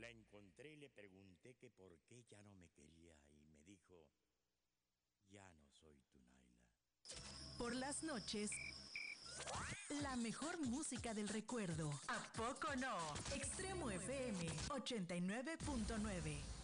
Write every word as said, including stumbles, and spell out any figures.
la encontré y le pregunté que por qué ya no me quería y me dijo, ya no soy tu Naila. Por las noches, la mejor música del recuerdo. ¿A poco no? Extremo F M ochenta y nueve punto nueve.